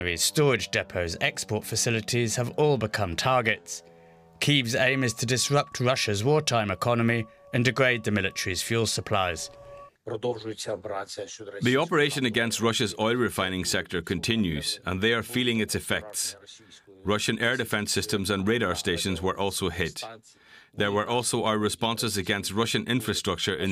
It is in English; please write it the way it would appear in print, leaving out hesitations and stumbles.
Storage depots, export facilities have all become targets. Kyiv's aim is to disrupt Russia's wartime economy and degrade the military's fuel supplies. The operation against Russia's oil refining sector continues, and they are feeling its effects. Russian air defense systems and radar stations were also hit. There were also our responses against Russian infrastructure in